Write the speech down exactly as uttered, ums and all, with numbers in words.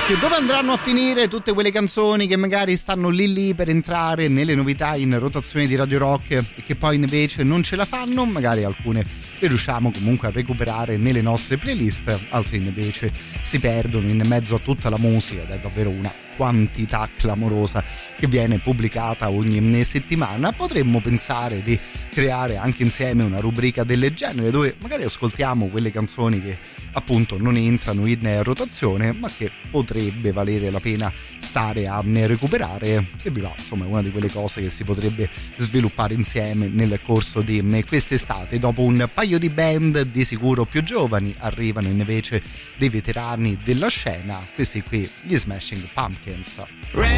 Rock. Dove andranno a finire tutte quelle canzoni che magari stanno lì lì per entrare nelle novità in rotazione di Radio Rock e che poi invece non ce la fanno? Magari alcune le riusciamo comunque a recuperare nelle nostre playlist, altre invece si perdono in mezzo a tutta la musica, ed è davvero una quantità clamorosa che viene pubblicata ogni settimana. Potremmo pensare di creare anche insieme una rubrica del genere dove magari ascoltiamo quelle canzoni che appunto non entrano in rotazione ma che potrebbe valere la pena stare a recuperare. Se vi va, insomma, è una di quelle cose che si potrebbe sviluppare insieme nel corso di quest'estate. Dopo un paio di band di sicuro più giovani arrivano invece dei veterani della scena, questi qui, gli Smashing Pumpkins.